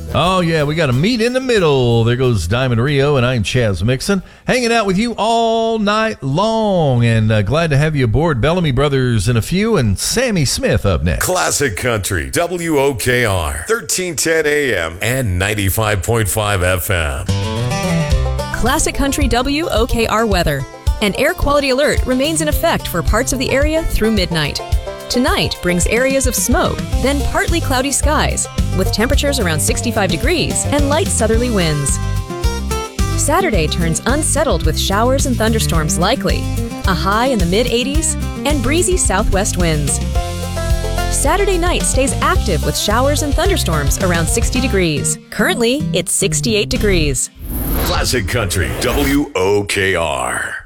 Oh, yeah, we got a meet in the middle. There goes Diamond Rio, and I'm Chaz Mixon, hanging out with you all night long. And glad to have you aboard. Bellamy Brothers in a few, and Sammy Smith up next. Classic Country, WOKR, 1310 AM and 95.5 FM. Classic Country WOKR weather. An air quality alert remains in effect for parts of the area through midnight. Tonight brings areas of smoke, then partly cloudy skies, with temperatures around 65 degrees and light southerly winds. Saturday turns unsettled with showers and thunderstorms likely, a high in the mid-80s, and breezy southwest winds. Saturday night stays active with showers and thunderstorms around 60 degrees. Currently, it's 68 degrees. Classic Country, WOKR.